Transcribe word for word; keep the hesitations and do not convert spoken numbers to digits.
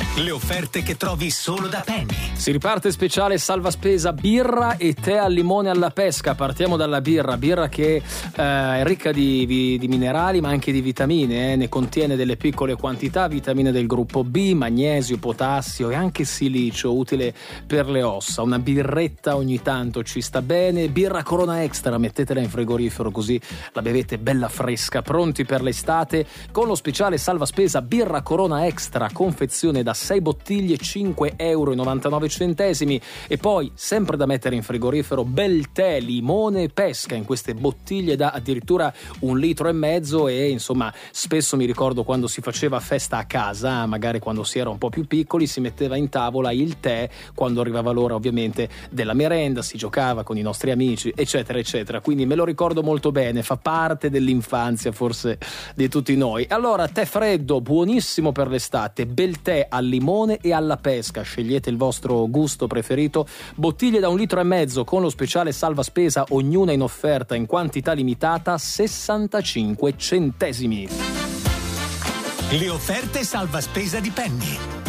Le offerte che trovi solo da Penny. Si riparte speciale salva spesa birra e tè al limone alla pesca. Partiamo dalla birra, birra che eh, è ricca di, di, di minerali ma anche di vitamine, eh. Ne contiene delle piccole quantità, vitamine del gruppo B, magnesio, potassio e anche silicio, utile per le ossa. Una birretta ogni tanto ci sta bene. Birra Corona Extra, mettetela in frigorifero così la bevete bella fresca, pronti per l'estate con lo speciale salva spesa birra Corona Extra, confezione da sei bottiglie, cinque euro e novantanove centesimi. E poi, sempre da mettere in frigorifero, bel tè, limone e pesca in queste bottiglie da addirittura un litro e mezzo. E insomma, spesso mi ricordo quando si faceva festa a casa, magari quando si era un po' più piccoli, si metteva in tavola il tè quando arrivava l'ora ovviamente della merenda, si giocava con i nostri amici, eccetera eccetera. Quindi me lo ricordo molto bene, fa parte dell'infanzia forse di tutti noi. Allora, tè freddo, buonissimo per l'estate, bel tè al limone e alla pesca, scegliete il vostro gusto preferito. Bottiglie da un litro e mezzo con lo speciale salva spesa, ognuna in offerta in quantità limitata, sessantacinque centesimi. Le offerte salva spesa di Penny.